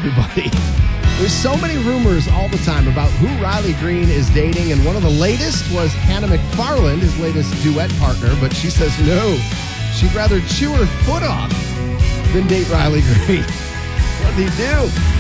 everybody. There's so many rumors all the time about who Riley Green is dating, and one of the latest was Hannah McFarland, his latest duet partner, but she says no. She'd rather chew her foot off than date Riley Green. What did he do?